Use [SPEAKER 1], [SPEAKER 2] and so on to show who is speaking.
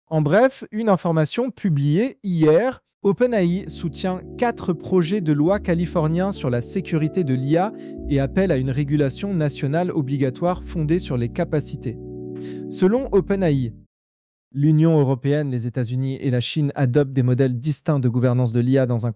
[SPEAKER 1] En bref, une information publiée hier, OpenAI soutient 4 projets de loi californiens sur la sécurité de l'IA et appelle à une régulation nationale obligatoire fondée sur les capacités. Selon OpenAI, l'Union européenne, les États-Unis et la Chine adoptent des modèles distincts de gouvernance de l'IA dans un